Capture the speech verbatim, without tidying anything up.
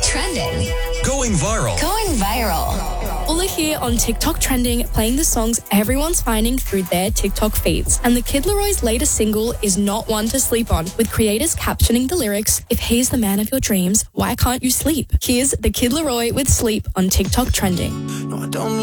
Trending. Going viral. Going viral. All are here on TikTok Trending, playing the songs everyone's finding through their TikTok feeds. And the Kid Leroy's latest single is not one to sleep on, with creators captioning the lyrics, "If he's the man of your dreams, why can't you sleep?" Here's the Kid Leroy with Sleep on TikTok Trending. No, I don't